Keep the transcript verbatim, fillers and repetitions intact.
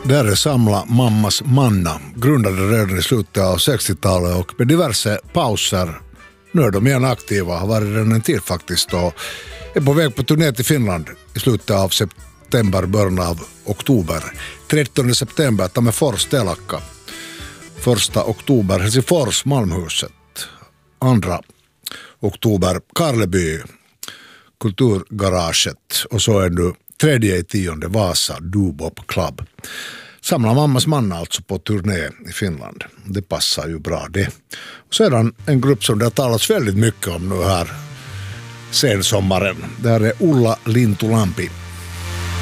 Där är Samla Mammas Manna, grundade redan i slutet av sextiotalet och med diverse pauser. Nu är de igen aktiva, har varit redan en tid faktiskt och är på väg på turné till Finland i slutet av september, början av oktober. trettonde september Tammerfors Telakka. Första oktober Helsingfors Malmhuset. Andra oktober Karleby Kulturgaraget och så är nu tredje i tionde Vasa Dubop Club. Samla Mammas Manna alltså på turné i Finland. Det passar ju bra det. Och sedan en grupp som det har talats väldigt mycket om nu här sensommaren. Där är Ulla Lintulampi.